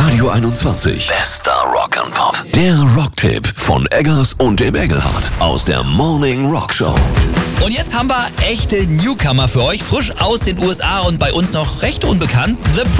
Radio 21. Bester Rock and Pop. Der Rocktipp von Eggers und dem Engelhardt aus der Morning Rock Show. Und jetzt haben wir echte Newcomer für euch, frisch aus den USA und bei uns noch recht unbekannt. The